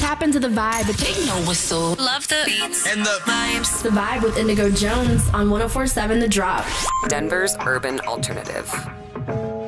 happened to the vibe? They know what's so. Love the beats and the vibes. The Vibe with Indigo Jones on 104.7 The Drop. Denver's urban alternative.